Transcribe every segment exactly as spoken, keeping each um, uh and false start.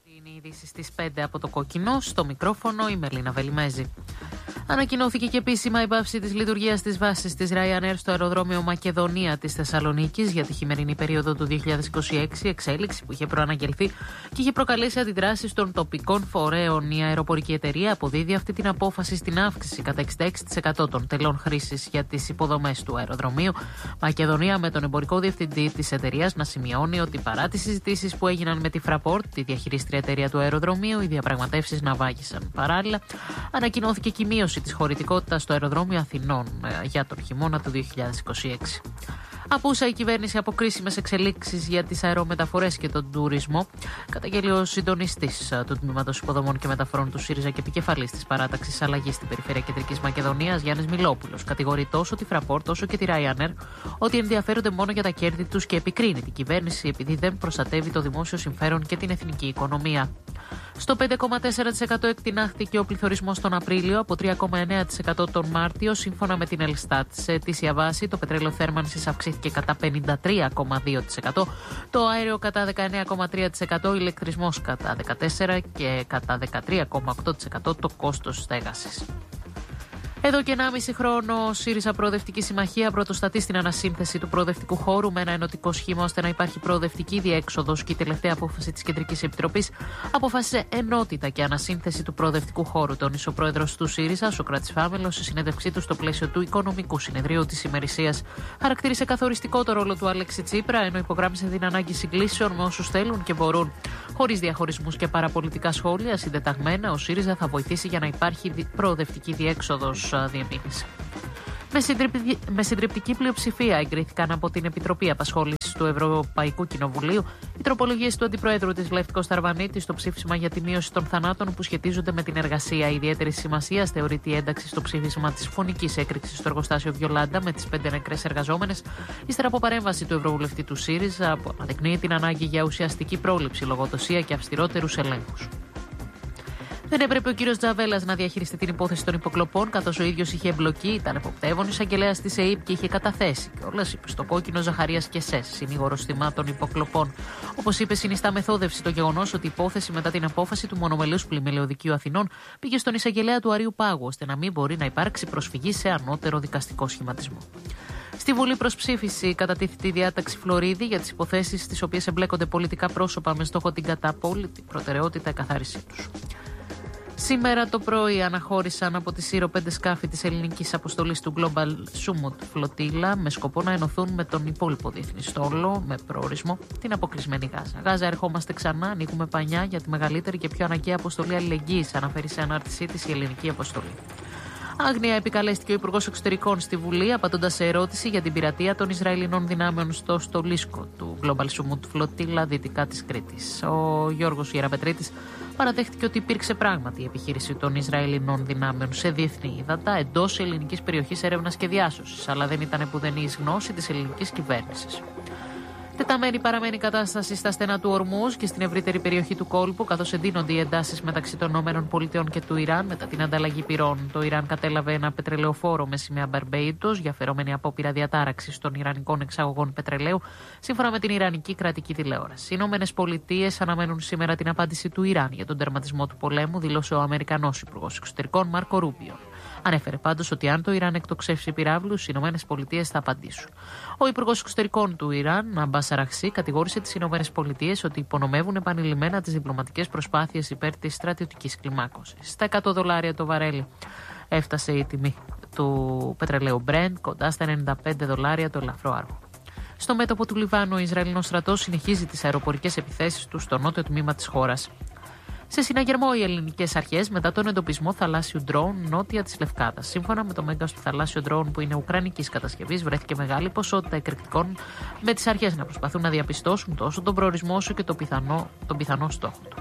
Είναι οι ειδήσεις στις πέντε από το Κόκκινο. Στο μικρόφωνο η Μελίνα Βελιμέζη. Ανακοινώθηκε και επίσημα η πάυση της λειτουργίας της βάσης της Ryanair στο αεροδρόμιο Μακεδονία της Θεσσαλονίκης για τη χειμερινή περίοδο του δύο χιλιάδες είκοσι έξι, εξέλιξη που είχε προαναγγελθεί και είχε προκαλέσει αντιδράσεις των τοπικών φορέων. Η αεροπορική εταιρεία αποδίδει αυτή την απόφαση στην αύξηση κατά εξήντα έξι τοις εκατό των τελών χρήσης για τις υποδομές του αεροδρομίου Μακεδονία, με τον εμπορικό διευθυντή της εταιρείας να σημειώνει ότι παρά τις συζητήσεις που έγιναν με τη Fraport, τη διαχειρίστρια εταιρεία του αεροδρομίου, οι διαπραγματεύσεις ναυάγησαν. Παράλληλα, ανακοινώθηκε και η μείωση της χωρητικότητας στο αεροδρόμιο Αθηνών για τον χειμώνα του δύο χιλιάδες είκοσι έξι. Απούσα η κυβέρνηση από κρίσιμες εξελίξεις για τις αερομεταφορές και τον τουρισμό, καταγγέλει ο συντονιστής του Τμήματος Υποδομών και Μεταφορών του ΣΥΡΙΖΑ και επικεφαλής της παράταξης αλλαγής στην περιφέρεια Κεντρικής Μακεδονίας, Γιάννης Μιλόπουλος. Κατηγορεί τόσο τη Fraport όσο και τη Ryanair ότι ενδιαφέρονται μόνο για τα κέρδη τους και επικρίνει την κυβέρνηση επειδή δεν προστατεύει το δημόσιο συμφέρον και την εθνική οικονομία. Στο πέντε κόμμα τέσσερα τοις εκατό εκτινάχθηκε ο πληθωρισμός τον Απρίλιο από τρία κόμμα εννέα τοις εκατό τον Μάρτιο, σύμφωνα με την Ελστάτ. Σε αιτήσια βάση, το πετρέλαιο θέρμανσης αυξήθηκε κατά πενήντα τρία κόμμα δύο τοις εκατό, το αέριο κατά δεκαεννέα κόμμα τρία τοις εκατό, ο ηλεκτρισμός κατά δεκατέσσερα τοις εκατό και κατά δεκατρία κόμμα οκτώ τοις εκατό το κόστος στέγασης. Εδώ και ενάμιση χρόνο, ο ΣΥΡΙΖΑ Προοδευτική Συμμαχία πρωτοστατεί στην ανασύνθεση του προοδευτικού χώρου με ένα ενωτικό σχήμα ώστε να υπάρχει προοδευτική διέξοδος, και η τελευταία απόφαση της Κεντρικής Επιτροπής αποφάσισε ενότητα και ανασύνθεση του προοδευτικού χώρου. Τόνισε ο πρόεδρος του ΣΥΡΙΖΑ, Σωκράτης Φάμελος, στη συνέντευξή του στο πλαίσιο του Οικονομικού Συνεδρίου της ημερησίας. Χαρακτήρισε καθοριστικό το ρόλο του Αλέξη Τσίπρα, ενώ υπογράμμισε την ανάγκη συγκλήσεων με όσους θέλουν και μπορούν. Χωρίς διαχωρισμούς και παραπολιτικά σχόλια, συντεταγμένα, ο ΣΥΡΙΖΑ θα βοηθήσει για να υπάρχει προοδευτική διέξοδος. Με, συντριπτική, με συντριπτική πλειοψηφία εγκρίθηκαν από την Επιτροπή Απασχόλησης του Ευρωπαϊκού Κοινοβουλίου οι τροπολογίες του Αντιπροέδρου της Λεύκος Σταρβανίτη στο ψήφισμα για τη μείωση των θανάτων που σχετίζονται με την εργασία. Ιδιαίτερη σημασία θεωρείται η ένταξη στο ψήφισμα της φωνικής έκρηξης στο εργοστάσιο Βιολάντα με τις πέντε νεκρές εργαζόμενες, ύστερα από παρέμβαση του Ευρωβουλευτή του ΣΥΡΙΖΑ, που αναδεικνύει την ανάγκη για ουσιαστική πρόληψη, λογοδοσία και αυστηρότερους ελέγχους. Δεν έπρεπε ο κύριος Τζαβέλας να διαχειριστεί την υπόθεση των υποκλοπών, καθώς ο ίδιος είχε εμπλοκεί, ήταν εποπτεύων εισαγγελέας της ΕΕΠ και είχε καταθέσει. Και όλας είπε στο Κόκκινο Ζαχαρίας Κεσές, συνήγορος θυμάτων υποκλοπών. Όπως είπε, συνιστά μεθόδευση το γεγονός ότι η υπόθεση μετά την απόφαση του Μονομελούς Πλημμυλαιοδικείου Αθηνών πήγε στον εισαγγελέα του Αρείου Πάγου, ώστε να μην μπορεί να υπάρξει προσφυγή σε ανώτερο δικαστικό σχηματισμό. Στη Βουλή προς ψήφιση κατατίθεται η διάταξη Φλωρίδη για τις υποθέσεις στις οποίες εμπλέκονται πολιτικά πρόσωπα με στόχο την καταπόλυτη προτεραιότητα εκαθάρισή τους. Σήμερα το πρωί αναχώρησαν από τη Σύρο πέντε σκάφη της ελληνικής αποστολής του Global Sumut Flotilla με σκοπό να ενωθούν με τον υπόλοιπο διεθνή στόλο με προορισμό την αποκλεισμένη Γάζα. Γάζα, ερχόμαστε ξανά, ανοίγουμε πανιά για τη μεγαλύτερη και πιο αναγκαία αποστολή αλληλεγγύης, αναφέρει σε ανάρτησή της η ελληνική αποστολή. Άγνοια επικαλέστηκε ο Υπουργός Εξωτερικών στη Βουλή, απαντώντας σε ερώτηση για την πειρατεία των Ισραηλινών δυνάμεων στο στολίσκο του Global Sumut Flotilla δυτικά της Κρήτης. Ο Γιώργος Ιεραπετρίτης παραδέχτηκε ότι υπήρξε πράγματι η επιχείρηση των Ισραηλινών δυνάμεων σε διεθνή ύδατα εντός ελληνικής περιοχής έρευνας και διάσωσης, αλλά δεν ήταν επουδενή εις γνώση της ελληνικής κυβέρνησης. Τεταμένη παραμένει η κατάσταση στα στενά του Ορμούζ και στην ευρύτερη περιοχή του κόλπου, καθώς εντείνονται οι εντάσεις μεταξύ των ΗΠΑ και του Ιράν μετά την ανταλλαγή πυρών. Το Ιράν κατέλαβε ένα πετρελαιοφόρο με σημαία Μπαρμπέιντος για φερόμενη απόπειρα διατάραξης των ιρανικών εξαγωγών πετρελαίου, σύμφωνα με την Ιρανική κρατική τηλεόραση. Οι ΗΠΑ αναμένουν σήμερα την απάντηση του Ιράν για τον τερματισμό του πολέμου, δήλωσε ο Αμερικανός Υπουργός Εξωτερικών Μάρκο Ρούμπιο. Ανέφερε πάντως ότι αν το Ιράν εκτοξεύσει πυράβλους, οι ΗΠΑ θα απαντήσουν. Ο Υπουργός Εξωτερικών του Ιράν, Αμπάς Αραχσί, κατηγόρησε τις ΗΠΑ ότι υπονομεύουν επανειλημμένα τις διπλωματικές προσπάθειες υπέρ της στρατιωτικής κλιμάκωσης. Στα εκατό δολάρια το βαρέλι έφτασε η τιμή του πετρελαίου Brent, κοντά στα ενενήντα πέντε δολάρια το ελαφρό άργο. Στο μέτωπο του Λιβάνου, ο Ισραηλινός στρατός συνεχίζει τις αεροπορικές επιθέσεις του στο νότιο τμήμα της χώρας. Σε συναγερμό οι ελληνικές αρχές μετά τον εντοπισμό θαλάσσιου ντρόουν νότια της Λευκάδας. Σύμφωνα με το μέγας του θαλάσσιου ντρόουν, που είναι ουκρανικής κατασκευής, βρέθηκε μεγάλη ποσότητα εκρηκτικών, με τις αρχές να προσπαθούν να διαπιστώσουν τόσο τον προορισμό όσο και το πιθανό, τον πιθανό στόχο του.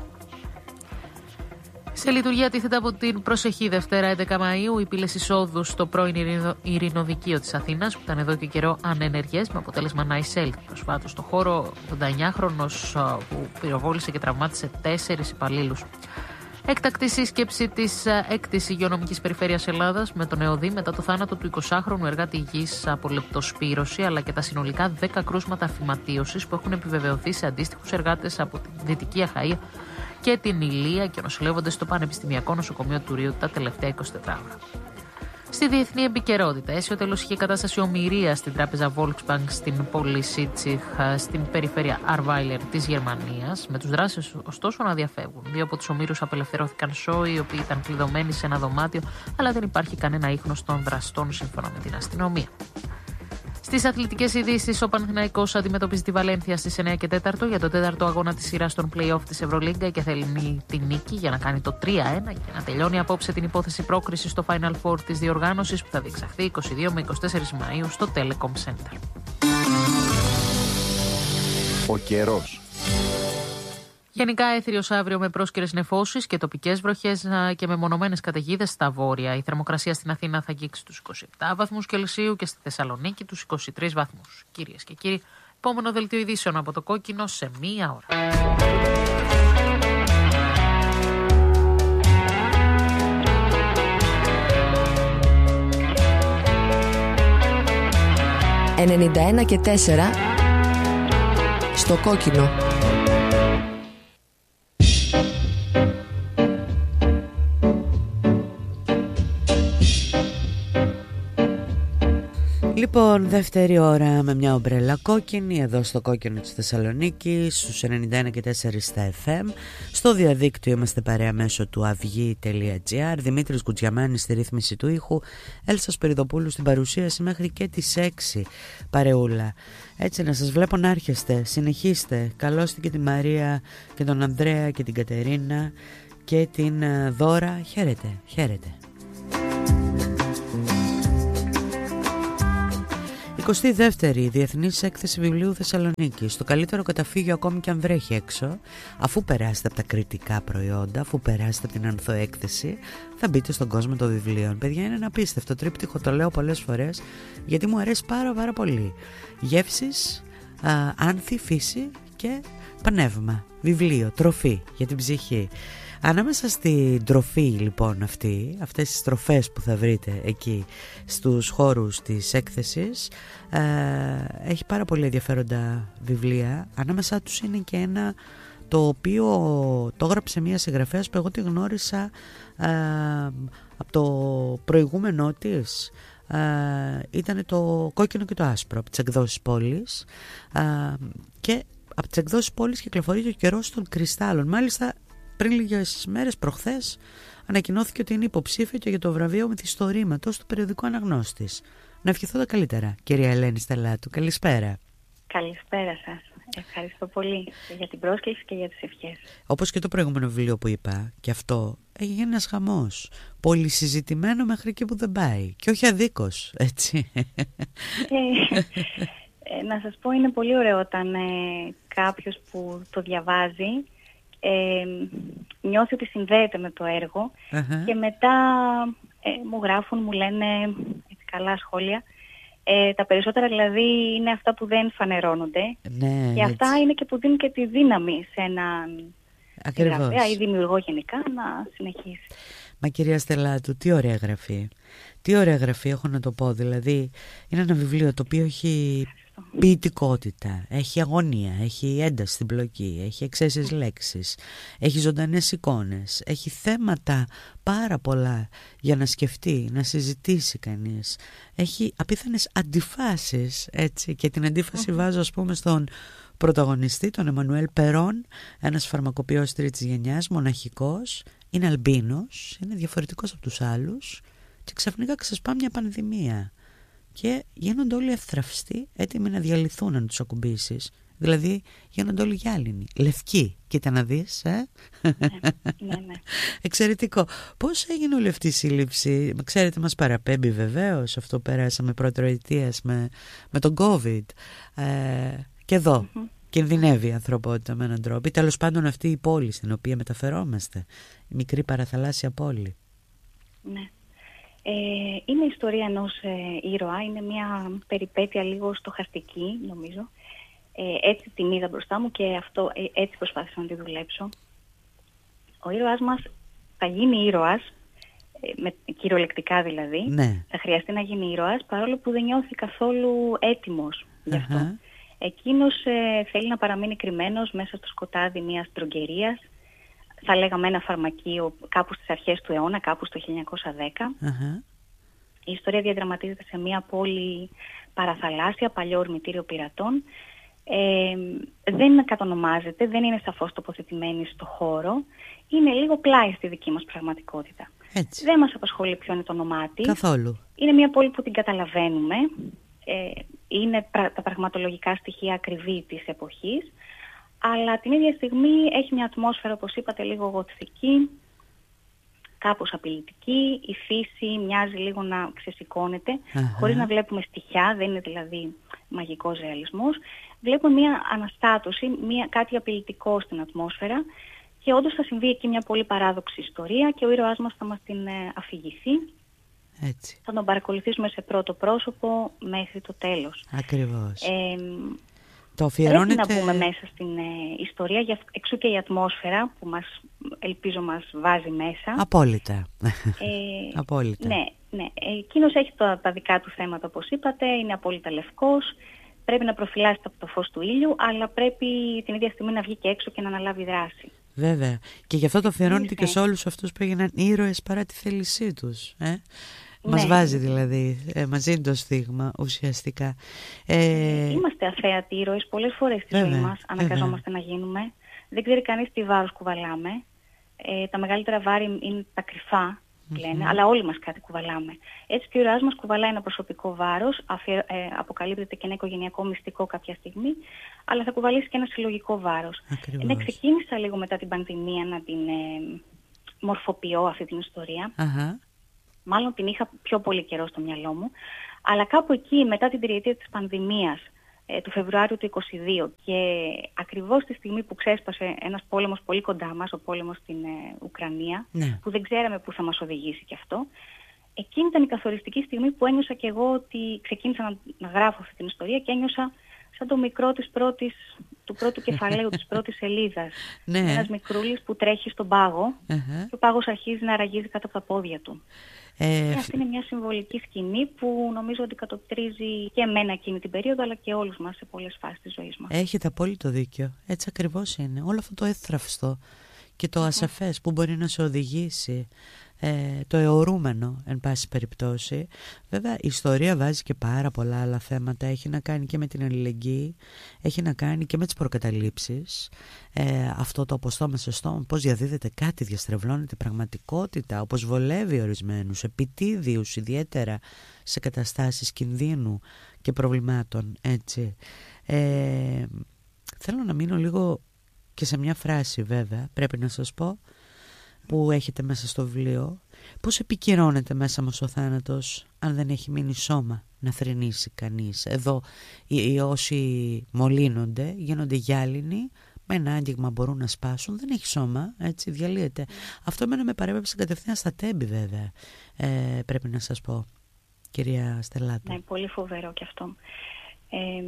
Σε λειτουργία τίθεται από την προσεχή Δευτέρα έντεκα Μαΐου οι πύλες εισόδου στο πρώην ειρηνοδικείο της Αθήνας, που ήταν εδώ και καιρό ανενεργές, με αποτέλεσμα να εισέλθει προσφάτως στο χώρο ογδόντα εννιάχρονος που πυροβόλησε και τραυμάτισε τέσσερις υπαλλήλους. Έκτακτη σύσκεψη της έκτης Υγειονομικής Περιφέρειας Ελλάδας με τον ΕΟΔΗ μετά το θάνατο του εικοσάχρονου εργάτη υγιής από λεπτοσπύρωση, αλλά και τα συνολικά δέκα κρούσματα φυματίωσης που έχουν επιβεβαιωθεί σε αντίστοιχους εργάτες από τη Δυτική Αχαΐα και την Ηλία και νοσηλεύονται στο Πανεπιστημιακό Νοσοκομείο του Ρείου τα τελευταία είκοσι τέσσερις ώρα. Στη διεθνή επικαιρότητα, αίσιο τέλος είχε κατάσταση ομηρία στην τράπεζα Volksbank στην πόλη Σίτσιχ, στην περιφέρεια Αρβάιλερ της Γερμανίας, με τους δράστες ωστόσο να διαφεύγουν. Δύο από τους ομήρους απελευθερώθηκαν σόοι, οι οποίοι ήταν κλειδωμένοι σε ένα δωμάτιο, αλλά δεν υπάρχει κανένα ίχνος των δραστών, σύμφωνα με την αστυνομία. Στις αθλητικές ειδήσεις, ο Παναθηναϊκός αντιμετωπίζει τη Βαλένθια στις εννιά και τέσσερα για το τέταρτο αγώνα της σειράς των play-off της Ευρωλίγκα και θέλει τη νίκη για να κάνει το τρία ένα και να τελειώνει απόψε την υπόθεση πρόκρισης στο Final Four της διοργάνωσης που θα διεξαχθεί είκοσι δύο με είκοσι τέσσερα Μαΐου στο Telecom Center. Ο καιρός. Γενικά έθριος αύριο με πρόσκαιρες νεφώσεις και τοπικές βροχές και μεμονωμένες καταιγίδες στα βόρεια. Η θερμοκρασία στην Αθήνα θα αγγίξει τους είκοσι επτά βαθμούς Κελσίου και στη Θεσσαλονίκη τους είκοσι τρεις βαθμούς. Κυρίες και κύριοι, επόμενο δελτίο ειδήσεων από το Κόκκινο σε μία ώρα. ενενήντα ένα και τέσσερα στο Κόκκινο. Λοιπόν, δεύτερη ώρα με μια ομπρέλα κόκκινη εδώ στο Κόκκινο της Θεσσαλονίκης, στους ενενήντα ένα και τέσσερα στα εφ εμ. Στο διαδίκτυο είμαστε παρέα μέσω του αυγή τελεία τζι άρ. Δημήτρης Γκουτζιαμάνης στη ρύθμιση του ήχου, Έλσα Σπυριδοπούλου στην παρουσίαση μέχρι και τις έξι παρεούλα. Έτσι να σας βλέπω να έρχεστε, συνεχίστε. Καλώστε και τη Μαρία και τον Ανδρέα και την Κατερίνα και την Δώρα. Χαίρετε, χαίρετε. εικοστή δεύτερη Διεθνής Έκθεση Βιβλίου Θεσσαλονίκη. Το καλύτερο καταφύγιο ακόμη και αν βρέχει έξω. Αφού περάσετε από τα κριτικά προϊόντα, αφού περάσετε από την ανθοέκθεση, θα μπείτε στον κόσμο των βιβλίων. Παιδιά, είναι ένα απίστευτο τρίπτυχο, το λέω πολλές φορές, γιατί μου αρέσει πάρα πάρα πολύ. Γεύσεις, α, άνθη, φύση και πνεύμα. Βιβλίο, τροφή για την ψυχή. Ανάμεσα στην τροφή λοιπόν αυτή, αυτές τις τροφές που θα βρείτε εκεί στους χώρους της έκθεσης, ε, έχει πάρα πολύ ενδιαφέροντα βιβλία. Ανάμεσά τους είναι και ένα το οποίο το έγραψε μια συγγραφέας που εγώ τη γνώρισα ε, από το προηγούμενό της. Ε, ήταν το Κόκκινο και το Άσπρο από τις εκδόσεις Πόλης, ε, και από τις εκδόσεις Πόλης κυκλοφορεί και ο Καιρός των Κρυστάλλων. Μάλιστα πριν λίγες μέρες, προχθές, ανακοινώθηκε ότι είναι υποψήφιο και για το βραβείο μυθιστορήματος του περιοδικού Αναγνώστης. Να ευχηθώ τα καλύτερα, κυρία Ελένη Στελάτου. Καλησπέρα. Καλησπέρα σας. Ευχαριστώ πολύ για την πρόσκληση και για τις ευχές. Όπως και το προηγούμενο βιβλίο που είπα, και αυτό έγινε ένας χαμός. Πολύ συζητημένο μέχρι εκεί που δεν πάει. Και όχι αδίκως, έτσι. Ε, ε, να σας πω, είναι πολύ ωραίο όταν ε, κάποιος που το διαβάζει Ε, νιώθει ότι συνδέεται με το έργο, uh-huh. και μετά ε, μου γράφουν, μου λένε έτσι, καλά σχόλια. Ε, τα περισσότερα δηλαδή είναι αυτά που δεν φανερώνονται, ναι, και αυτά έτσι είναι και που δίνουν και τη δύναμη σε έναν συγγραφέα ή δημιουργό γενικά να συνεχίσει. Μα κυρία Στελάτου, τι ωραία γραφή. Τι ωραία γραφή, έχω να το πω. Δηλαδή είναι ένα βιβλίο το οποίο έχει ποιητικότητα, έχει αγωνία, έχει ένταση στην πλοκή, έχει εξαίσιες λέξεις, έχει ζωντανές εικόνες, έχει θέματα πάρα πολλά για να σκεφτεί, να συζητήσει κανείς. Έχει απίθανες αντιφάσεις, έτσι, και την αντίφαση βάζω ας πούμε στον πρωταγωνιστή, τον Εμμανουέλ Περόν, ένας φαρμακοποιός τρίτης γενιάς, μοναχικός, είναι αλμπίνος, είναι διαφορετικός από τους άλλους και ξαφνικά ξεσπά μια πανδημία. Και γίνονται όλοι εύθραυστοι, έτοιμοι να διαλυθούν αν τους ακουμπήσεις. Δηλαδή γίνονται όλοι γυάλινοι, λευκοί. Κοίτα να δεις, ε? Ναι, ναι, ναι. Εξαιρετικό. Πώς έγινε όλη αυτή η σύλληψη? Ξέρετε, μας παραπέμπει βεβαίως, αυτό περάσαμε πρωτοετίας με, με τον COVID. Ε, και εδώ mm-hmm. κινδυνεύει η ανθρωπότητα με έναν τρόπο. Ή τέλος πάντων αυτή η πόλη στην οποία μεταφερόμαστε, η μικρή παραθαλάσσια πόλη. Ναι. Ε, είναι η ιστορία ενός ε, ήρωα, είναι μια περιπέτεια λίγο στοχαστική νομίζω. Ε, έτσι την είδα μπροστά μου και αυτό, ε, έτσι προσπάθησα να τη δουλέψω. Ο ήρωάς μας θα γίνει ήρωας, με, κυριολεκτικά δηλαδή, ναι. θα χρειαστεί να γίνει ήρωας, παρόλο που δεν νιώθει καθόλου έτοιμος γι' αυτό. Uh-huh. Εκείνος ε, θέλει να παραμείνει κρυμμένος μέσα στο σκοτάδι μιας ντρογκερίας, θα λέγαμε ένα φαρμακείο κάπου στις αρχές του αιώνα, κάπου στο χίλια εννιακόσια δέκα. Uh-huh. Η ιστορία διαδραματίζεται σε μια πόλη παραθαλάσσια, παλιό ορμητήριο πειρατών. Ε, δεν κατονομάζεται, δεν είναι σαφώς τοποθετημένη στο χώρο. Είναι λίγο πλάι στη δική μας πραγματικότητα. Έτσι. Δεν μας απασχολεί ποιο είναι το όνομά της. Καθόλου. Είναι μια πόλη που την καταλαβαίνουμε. Ε, είναι πρα, τα πραγματολογικά στοιχεία ακριβή της εποχής. Αλλά την ίδια στιγμή έχει μια ατμόσφαιρα, όπως είπατε, λίγο γοτθική, κάπως απειλητική. Η φύση μοιάζει λίγο να ξεσηκώνεται, uh-huh. χωρίς να βλέπουμε στοιχιά, δεν είναι δηλαδή μαγικός ρεαλισμός. Βλέπουμε μια αναστάτωση, μια, κάτι απειλητικό στην ατμόσφαιρα και όντως θα συμβεί εκεί μια πολύ παράδοξη ιστορία και ο ήρωάς μας θα μας την ε, αφηγηθεί. Έτσι. Θα τον παρακολουθήσουμε σε πρώτο πρόσωπο μέχρι το τέλος. Ακριβώς. Ε, Το αφιερώνετε... Πρέπει να μπούμε μέσα στην ε, ιστορία, για, εξού και η ατμόσφαιρα που μας, ελπίζω μας βάζει μέσα. Απόλυτα. Ε, Απόλυτα. Ναι, ναι. Εκείνος έχει τα, τα δικά του θέματα, όπως είπατε, είναι απόλυτα λευκός, πρέπει να προφυλάσσεται από το φως του ήλιου, αλλά πρέπει την ίδια στιγμή να βγει και έξω και να αναλάβει δράση. Βέβαια. Και γι' αυτό το αφιερώνεται και σε όλους αυτούς που έγιναν ήρωες παρά τη θέλησή τους. Ε? Ναι. Μας βάζει δηλαδή, ε, μαζί είναι το στίγμα ουσιαστικά. Ε... Είμαστε αθέατοι ήρωες πολλές φορές στη ζωή μας, αναγκαζόμαστε να γίνουμε. Δεν ξέρει κανείς τι βάρος κουβαλάμε. Ε, τα μεγαλύτερα βάρη είναι τα κρυφά, λένε, mm-hmm. αλλά όλοι μας κάτι κουβαλάμε. Έτσι και ο ήρωάς μας κουβαλάει ένα προσωπικό βάρος, αφιε, ε, αποκαλύπτεται και ένα οικογενειακό μυστικό κάποια στιγμή, αλλά θα κουβαλήσει και ένα συλλογικό βάρος. Ναι, ξεκίνησα λίγο μετά την πανδημία να την ε, μορφοποιώ αυτή την ιστορία. Uh-huh. Μάλλον την είχα πιο πολύ καιρό στο μυαλό μου, αλλά κάπου εκεί μετά την τριετία της πανδημίας ε, του Φεβρουάριου του είκοσι δύο και ακριβώς τη στιγμή που ξέσπασε ένας πόλεμος πολύ κοντά μας, ο πόλεμος στην ε, Ουκρανία, ναι. που δεν ξέραμε πού θα μας οδηγήσει κι αυτό, εκείνη ήταν η καθοριστική στιγμή που ένιωσα κι εγώ ότι ξεκίνησα να, να γράφω αυτή την ιστορία και ένιωσα σαν το μικρό της πρώτης, του πρώτου κεφαλαίου της πρώτης σελίδας. Ναι. Ένας μικρούλης που τρέχει στον πάγο uh-huh. και ο πάγος αρχίζει να ραγίζει κάτω από τα πόδια του. Ε, αυτή είναι μια συμβολική σκηνή που νομίζω αντικατοπτρίζει και εμένα εκείνη την περίοδο, αλλά και όλους μας σε πολλές φάσεις της ζωής μας. Έχετε απόλυτο δίκιο. Έτσι ακριβώς είναι. Όλο αυτό το εύθραυστο και το ασαφές που μπορεί να σε οδηγήσει, ε, το αιωρούμενο εν πάση περιπτώσει. Βέβαια η ιστορία βάζει και πάρα πολλά άλλα θέματα. Έχει να κάνει και με την αλληλεγγύη, έχει να κάνει και με τις προκαταλήψεις, ε, αυτό το από στόμα σε στόμα, πώς διαδίδεται κάτι, διαστρεβλώνεται πραγματικότητα, όπως βολεύει ορισμένους, επιτίδιους ιδιαίτερα σε καταστάσεις κινδύνου και προβλημάτων, έτσι. Ε, θέλω να μείνω λίγο και σε μια φράση, βέβαια, πρέπει να σας πω, που έχετε μέσα στο βιβλίο. Πώς επικυρώνεται μέσα μας ο θάνατος αν δεν έχει μείνει σώμα να θρηνήσει κανείς? Εδώ οι, οι όσοι μολύνονται γίνονται γυάλινοι, με ένα άγγιγμα μπορούν να σπάσουν, δεν έχει σώμα, έτσι, διαλύεται. Αυτό εμένα με παρέπεψε κατευθείαν στα τέμπη, βέβαια, ε, πρέπει να σας πω, κυρία Στελάτου. Ναι, πολύ φοβερό και αυτό. Ε...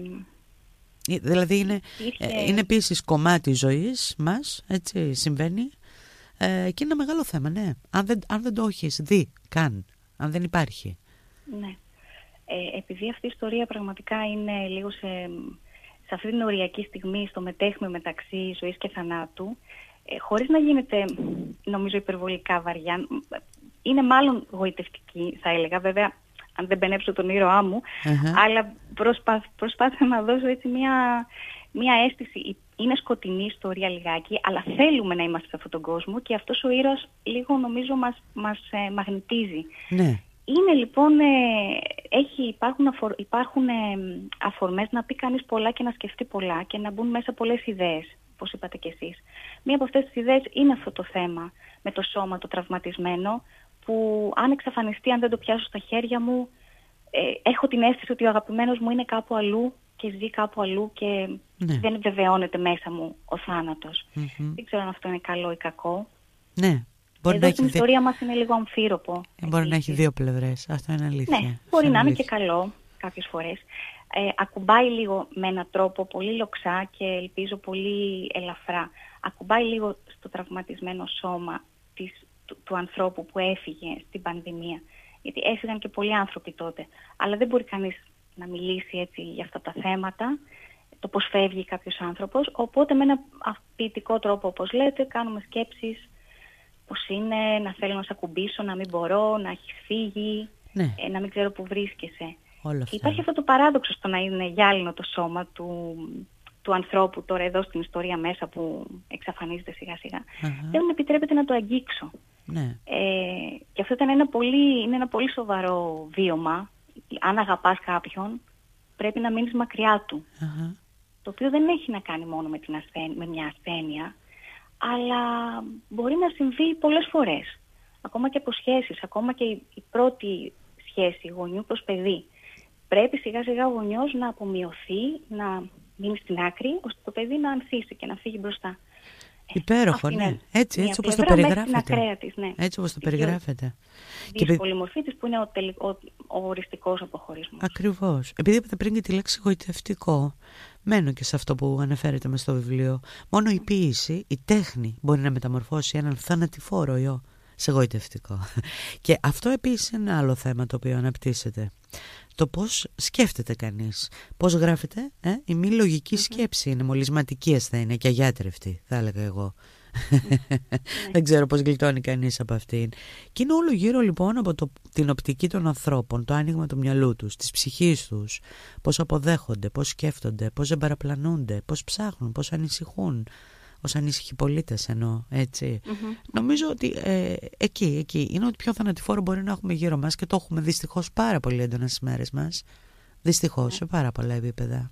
Δηλαδή είναι, Είχε... είναι επίσης κομμάτι ζωής μας, έτσι συμβαίνει, ε, και είναι ένα μεγάλο θέμα, ναι. Αν δεν, αν δεν το έχεις δει καν, αν δεν υπάρχει. Ναι. Ε, επειδή αυτή η ιστορία πραγματικά είναι λίγο σε, σε αυτή την οριακή στιγμή, στο μετέχμιο μεταξύ ζωής και θανάτου, ε, χωρίς να γίνεται, νομίζω, υπερβολικά βαριά, είναι μάλλον γοητευτική, θα έλεγα, βέβαια, αν δεν πενέψω τον ήρωά μου, uh-huh. αλλά προσπάθ, προσπάθησα να δώσω έτσι μια, μια αίσθηση. Είναι σκοτεινή ιστορία λιγάκι, αλλά θέλουμε να είμαστε σε αυτόν τον κόσμο και αυτός ο ήρωας λίγο νομίζω μας, μας ε, μαγνητίζει. Ναι. Είναι λοιπόν, ε, έχει, υπάρχουν, αφορ, υπάρχουν ε, αφορμές να πει κανείς πολλά και να σκεφτεί πολλά και να μπουν μέσα πολλές ιδέες, όπως είπατε κι εσείς. Μία από αυτές τις ιδέες είναι αυτό το θέμα με το σώμα, το τραυματισμένο, που αν εξαφανιστεί, αν δεν το πιάσω στα χέρια μου, ε, έχω την αίσθηση ότι ο αγαπημένος μου είναι κάπου αλλού και ζει κάπου αλλού και ναι. δεν βεβαιώνεται μέσα μου ο θάνατος. Mm-hmm. Δεν ξέρω αν αυτό είναι καλό ή κακό. Ναι. Μπορεί Εδώ να στην έχει ιστορία δι... μας είναι λίγο αμφίροπο. Ε, μπορεί να έχει δύο πλευρές. Αυτό είναι αλήθεια. Ναι, μπορεί είναι να αλήθεια. Είναι και καλό κάποιες φορές. Ε, ακουμπάει λίγο με έναν τρόπο πολύ λοξά και ελπίζω πολύ ελαφρά. Ακουμπάει λίγο στο τραυματισμένο σώμα τις του, του ανθρώπου που έφυγε στην πανδημία. Γιατί έφυγαν και πολλοί άνθρωποι τότε. Αλλά δεν μπορεί κανείς να μιλήσει έτσι για αυτά τα θέματα, το πώς φεύγει κάποιος άνθρωπος. Οπότε με ένα ποιητικό τρόπο, όπως λέτε, κάνουμε σκέψεις πώς είναι, να θέλω να σε ακουμπήσω, να μην μπορώ, να έχεις φύγει, ναι. ε, να μην ξέρω που βρίσκεσαι. Υπάρχει αυτό το παράδοξο στο να είναι γυάλινο το σώμα του, του ανθρώπου τώρα εδώ στην ιστορία μέσα που εξαφανίζεται σιγά σιγά. Uh-huh. Δεν μου επιτρέπεται να το αγγίξω. Ναι. Ε, και αυτό ήταν ένα πολύ, είναι ένα πολύ σοβαρό βίωμα. Αν αγαπάς κάποιον, πρέπει να μείνεις μακριά του. Uh-huh. Το οποίο δεν έχει να κάνει μόνο με, την ασθένεια, με μια ασθένεια, αλλά μπορεί να συμβεί πολλές φορές. Ακόμα και από σχέσεις, ακόμα και η, η πρώτη σχέση γονιού προς παιδί. Πρέπει σιγά σιγά ο γονιός να απομειωθεί, να μείνει στην άκρη, ώστε το παιδί να ανθίσει και να φύγει μπροστά. Υπέροχο, ναι. Έτσι, έτσι όπως το περιγράφετε. Της, ναι. Έτσι όπως το περιγράφετε. Δύσκολη μορφή της που είναι ο, τελικό, ο, ο οριστικός αποχωρισμός. Ακριβώς. Επειδή είπατε πριν και τη λέξη γοητευτικό, μένω και σε αυτό που αναφέρεται μες στο βιβλίο. Μόνο η ποίηση, η τέχνη μπορεί να μεταμορφώσει έναν θανατηφόρο ιό σε γοητευτικό. Και αυτό επίσης είναι ένα άλλο θέμα το οποίο αναπτύσσεται. Το πώς σκέφτεται κανείς, πώς γράφεται, ε? Η μη λογική mm-hmm. σκέψη είναι μολυσματική ασθένεια και αγιάτρευτη, θα έλεγα εγώ. Mm-hmm. Δεν ξέρω πώς γλιτώνει κανείς από αυτήν. Και είναι όλο γύρω λοιπόν από το, την οπτική των ανθρώπων, το άνοιγμα του μυαλού τους, της ψυχής τους, πώς αποδέχονται, πώς σκέφτονται, πώς εμπαραπλανούνται, πώς ψάχνουν, πώς ανησυχούν. Ως ανήσυχοι πολίτες εννοώ, έτσι. Mm-hmm. Νομίζω ότι ε, εκεί, εκεί είναι ότι πιο θανατηφόρο μπορεί να έχουμε γύρω μας και το έχουμε δυστυχώς πάρα πολύ έντονα στις μέρες μας. Δυστυχώς, σε πάρα πολλά επίπεδα.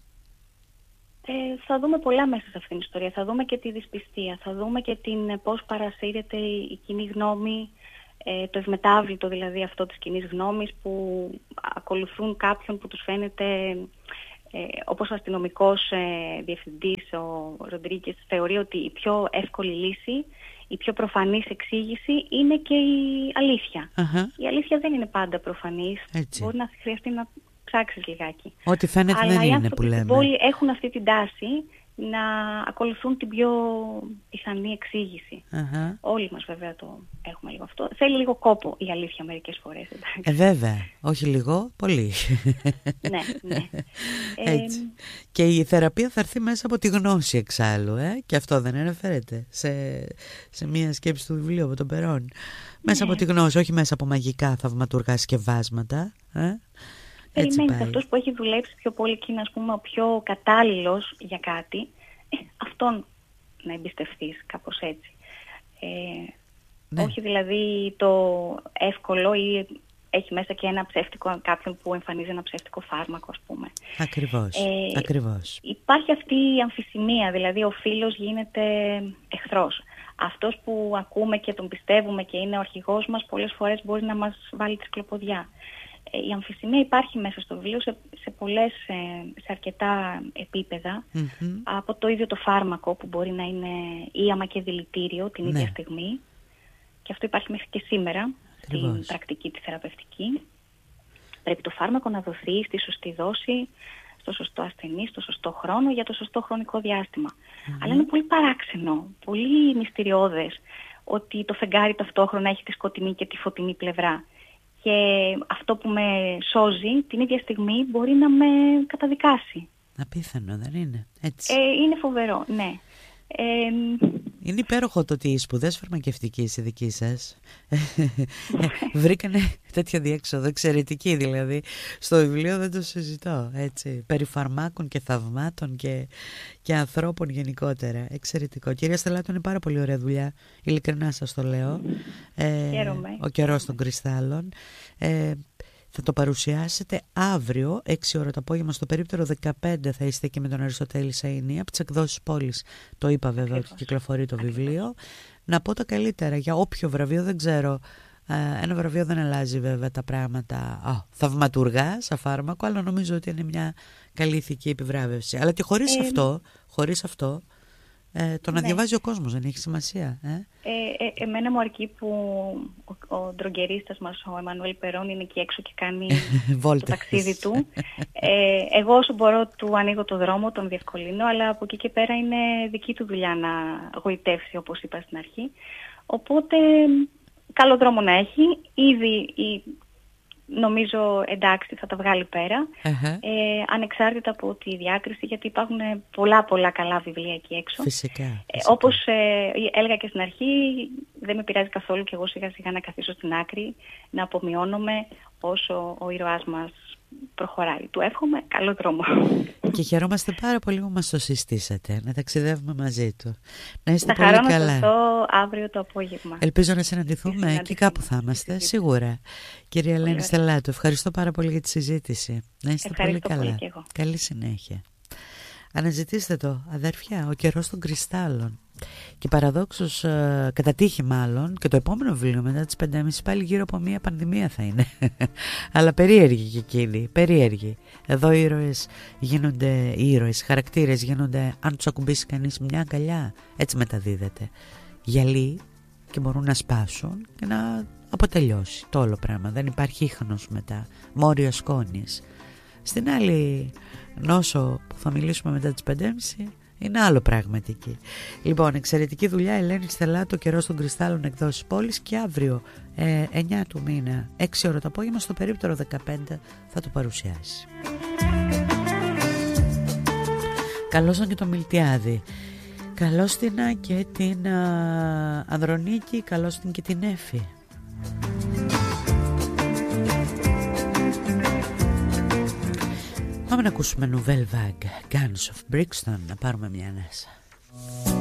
Ε, θα δούμε πολλά μέσα σε αυτήν την ιστορία. Θα δούμε και τη δυσπιστία, θα δούμε και την, πώς παρασύρεται η κοινή γνώμη, ε, το ευμετάβλητο δηλαδή αυτό της κοινής γνώμης που ακολουθούν κάποιον που τους φαίνεται... Ε, όπως ο αστυνομικός ε, διευθυντής, ο Ροντρίγκες, θεωρεί ότι η πιο εύκολη λύση, η πιο προφανής εξήγηση είναι και η αλήθεια. Uh-huh. Η αλήθεια δεν είναι πάντα προφανής. Έτσι. Μπορεί να χρειαστεί να ψάξεις λιγάκι. Ό,τι φαίνεται αλλά δεν είναι που λέμε. Αλλά οι άνθρωποι στην πόλη έχουν αυτή την τάση να ακολουθούν την πιο πιθανή εξήγηση. Uh-huh. Όλοι μας βέβαια το έχουμε λίγο αυτό. Θέλει λίγο κόπο η αλήθεια μερικές φορές. Εντάξει. Ε, βέβαια. Όχι λίγο, πολύ. Ναι, ναι. Έτσι. Ε, και η θεραπεία θα έρθει μέσα από τη γνώση εξάλλου. Ε? Και αυτό δεν αναφέρεται σε, σε μία σκέψη του βιβλίου από τον Περόν. Ναι. Μέσα από τη γνώση, όχι μέσα από μαγικά θαυματουργά σκευάσματα. Ε? Περιμένετε αυτός που έχει δουλέψει πιο πολύ και είναι ας πούμε ο πιο κατάλληλος για κάτι, ε, αυτόν να εμπιστευτείς κάπως έτσι. Ε, ναι. Όχι δηλαδή το εύκολο ή έχει μέσα και ένα ψεύτικο, κάποιον που εμφανίζει ένα ψεύτικο φάρμακο ας πούμε. Ακριβώς, ε, ακριβώς. Υπάρχει αυτή η αμφισημία, δηλαδή ο φίλος γίνεται εχθρός. Αυτός που ακούμε και τον πιστεύουμε και είναι ο αρχηγός μας πολλές φορές μπορεί να μας βάλει τρικλοποδιά. Η αμφισημία υπάρχει μέσα στο βιβλίο σε, σε, πολλές, σε αρκετά επίπεδα. Mm-hmm. Από το ίδιο το φάρμακο που μπορεί να είναι ίαμα και δηλητήριο την ναι. ίδια στιγμή. Και αυτό υπάρχει μέχρι και σήμερα Ακριβώς. στην πρακτική τη θεραπευτική. Πρέπει το φάρμακο να δοθεί στη σωστή δόση, στο σωστό ασθενή, στο σωστό χρόνο, για το σωστό χρονικό διάστημα. Mm-hmm. Αλλά είναι πολύ παράξενο, πολύ μυστηριώδες ότι το φεγγάρι ταυτόχρονα έχει τη σκοτεινή και τη φωτεινή πλευρά. Και αυτό που με σώζει την ίδια στιγμή μπορεί να με καταδικάσει. Απίθανο, δεν είναι έτσι? Ε, είναι φοβερό, ναι. Ε, είναι υπέροχο το ότι οι σπουδές φαρμακευτικής οι δικοί σας βρήκανε τέτοια διέξοδο, εξαιρετική δηλαδή. Στο βιβλίο δεν το συζητώ, έτσι. Περί φαρμάκων και θαυμάτων και, και ανθρώπων γενικότερα. Εξαιρετικό. Κυρία Στελάτου, είναι πάρα πολύ ωραία δουλειά. Ειλικρινά σας το λέω. Ε, Χαίρομαι. Ο καιρός των κρυστάλλων. Ε, Θα το παρουσιάσετε αύριο, έξι ώρα το απόγευμα, στο περίπτερο δεκαπέντε θα είστε και με τον Αριστοτέλη Σαΐνη, από τις εκδόσεις Πόλης. Το είπα βέβαια Ακριβώς. ότι κυκλοφορεί το βιβλίο. Να πω τα καλύτερα για όποιο βραβείο, δεν ξέρω. Ένα βραβείο δεν αλλάζει βέβαια τα πράγματα oh, θαυματουργά, σαν φάρμακο, αλλά νομίζω ότι είναι μια καλή ηθική επιβράβευση. Αλλά και χωρίς ε, αυτό, χωρίς αυτό ε, το να ναι. διαβάζει ο κόσμος δεν έχει σημασία. Ε? Ε, ε, εμένα μου αρκεί που ο, ο ντρογκερίστας μας, ο Εμμανουέλ Περόν, είναι εκεί έξω και κάνει το ταξίδι του. Ε, εγώ όσο μπορώ του ανοίγω το δρόμο, τον διευκολύνω, αλλά από εκεί και πέρα είναι δική του δουλειά να γοητεύσει, όπως είπα στην αρχή. Οπότε καλό δρόμο να έχει. Ήδη η, νομίζω εντάξει θα τα βγάλει πέρα. Uh-huh. Ε, ανεξάρτητα από τη διάκριση, γιατί υπάρχουν πολλά πολλά καλά βιβλία εκεί έξω. Φυσικά. φυσικά. Ε, όπως ε, έλεγα και στην αρχή, δεν με πειράζει καθόλου και εγώ σιγά σιγά να καθίσω στην άκρη, να απομειώνομαι όσο ο ήρωάς μας προχωράει. Του εύχομαι καλό δρόμο. Και χαιρόμαστε πάρα πολύ που μας το συστήσατε, να ταξιδεύουμε μαζί του. Να είστε θα πολύ χαρώ καλά. Να σας δω αύριο το απόγευμα. Ελπίζω να συναντηθούμε εκεί κάπου θα είμαστε, σίγουρα. Κυρία Ελένη Στελάτου, ευχαριστώ πάρα πολύ για τη συζήτηση. Να είστε ευχαριστώ πολύ καλά. Πολύ Καλή συνέχεια. Αναζητήστε το, αδέρφια, Ο καιρός των κρυστάλλων. Και παραδόξως, ε, κατά τύχη μάλλον, και το επόμενο βιβλίο μετά τις πέντε και μισή πάλι γύρω από μια πανδημία θα είναι. Αλλά περίεργοι και εκείνοι, περίεργοι. Εδώ οι ήρωες γίνονται, οι ήρωες, χαρακτήρες γίνονται, αν τους ακουμπήσει κανείς, μια αγκαλιά. Έτσι μεταδίδεται. Γυαλί και μπορούν να σπάσουν και να αποτελειώσει το όλο πράγμα. Δεν υπάρχει ίχνος μετά, μόριο σκόνης. Στην άλλη νόσο που θα μιλήσουμε μετά τις πέντε και μισή είναι άλλο πραγματική. Λοιπόν, εξαιρετική δουλειά, Ελένη Στελάτου, Ο καιρός των κρυστάλλων, εκδόσεις Πόλης, και αύριο ε, εννιά του μήνα, έξι ώρα το απόγευμα, στο περίπτερο δεκαπέντε θα το παρουσιάσει. Καλώς και το Μιλτιάδη. Καλώς την και την α, Ανδρονίκη, καλώς την και την Έφη. Πάμε να ακούσουμε Nouvelle Vague, Guns of Brixton, να πάρουμε μια ανάσα.